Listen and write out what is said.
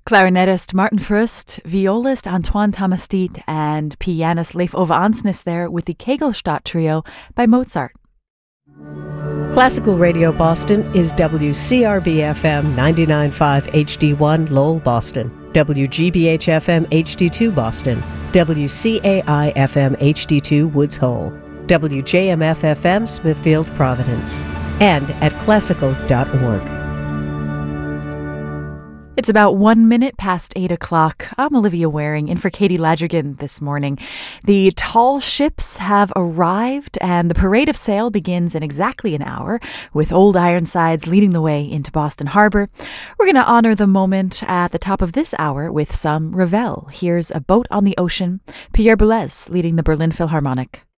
Clarinetist Martin Frust, violist Antoine Tamastit, and pianist Leif Ove Ansnes there with the Kegelstadt Trio by Mozart. Classical Radio Boston is WCRB-FM 99.5 HD1 Lowell, Boston, WGBH-FM HD2 Boston, WCAI-FM HD2 Woods Hole, WJMF-FM Smithfield, Providence, and at classical.org. It's about 1 minute past 8 o'clock. I'm Olivia Waring in for Katie Ladrigan this morning. The tall ships have arrived and the parade of sail begins in exactly an hour with Old Ironsides leading the way into Boston Harbor. We're going to honor the moment at the top of this hour with some Ravel. Here's A Boat on the Ocean, Pierre Boulez leading the Berlin Philharmonic.